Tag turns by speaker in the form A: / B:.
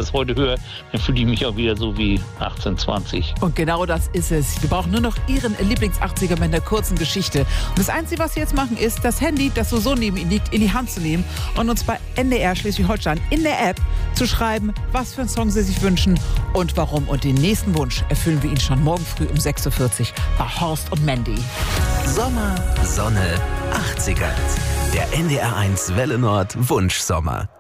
A: das heute höre, dann fühle ich mich auch wieder so wie 18, 20.
B: Und genau das ist es. Wir brauchen nur noch Ihren Lieblings-80er mit einer kurzen Geschichte. Und das Einzige, was Sie jetzt machen, ist, das Handy, das so neben Ihnen liegt, in die Hand zu nehmen und uns bei NDR Schleswig-Holstein in der App zu schreiben, was für einen Song Sie sich wünschen und warum. Und den nächsten Wunsch erfüllen wir Ihnen schon morgen früh um 6.40 Uhr bei Horst und Mandy.
C: Sommer, Sonne, 80er. Der NDR1 Welle Nord Wunschsommer.